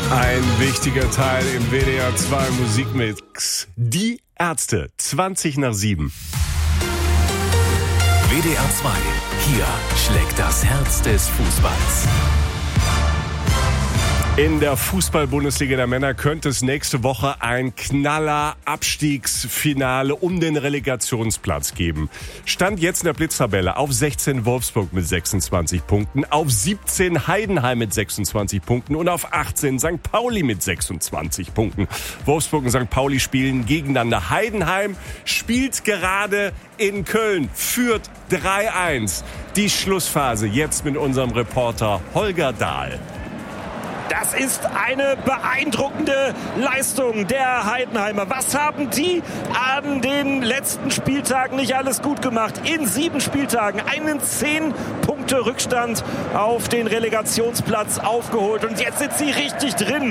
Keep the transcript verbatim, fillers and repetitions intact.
Ein wichtiger Teil im W D R zwei Musikmix. Die Ärzte, zwanzig nach sieben. W D R zwei, hier schlägt das Herz des Fußballs. In der Fußball-Bundesliga der Männer könnte es nächste Woche ein Knaller-Abstiegsfinale um den Relegationsplatz geben. Stand jetzt in der Blitztabelle auf sechzehn Wolfsburg mit sechsundzwanzig Punkten, auf siebzehn Heidenheim mit sechsundzwanzig Punkten und auf achtzehn Sankt Pauli mit sechsundzwanzig Punkten. Wolfsburg und Sankt Pauli spielen gegeneinander. Heidenheim spielt gerade in Köln, führt drei eins. Die Schlussphase jetzt mit unserem Reporter Holger Dahl. Das ist eine beeindruckende Leistung der Heidenheimer. Was haben die an den letzten Spieltagen nicht alles gut gemacht? In sieben Spieltagen einen zehn Punkte Rückstand auf den Relegationsplatz aufgeholt. Und jetzt sind sie richtig drin.